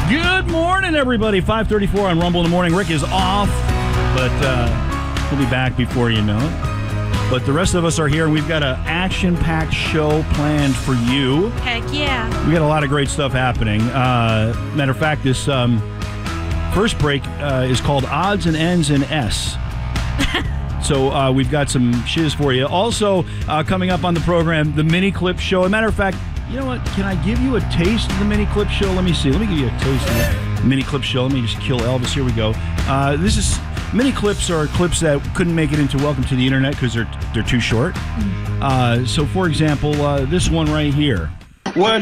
Good morning, everybody. 5:34 on Rumble in the Morning. Rick is off, but he'll be back before you know it. But the rest of us are here, and we've got an action-packed show planned for you. Heck yeah. We got a lot of great stuff happening. Matter of fact, this first break is called Odds and Ends in S. So we've got some shiz for you. Also, coming up on the program, the Mini Clip Show. As a matter of fact, you know what? Can I give you a taste of the Mini Clip Show? Let me see. Let me give you a taste of the Mini Clip Show. Let me just kill Elvis. Here we go. Mini clips are clips that couldn't make it into Welcome to the Internet because they're too short. So, for example, this one right here. When